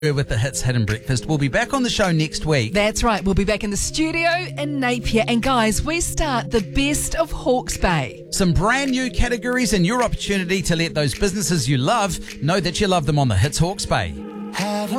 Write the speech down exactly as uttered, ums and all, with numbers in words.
with the Hits Hidden Breakfast. We'll be back on the show next week. That's right. We'll be back in the studio in Napier. And guys, we start the best of Hawke's Bay. Some brand new categories and your opportunity to let those businesses you love know that you love them on the Hits Hawke's Bay.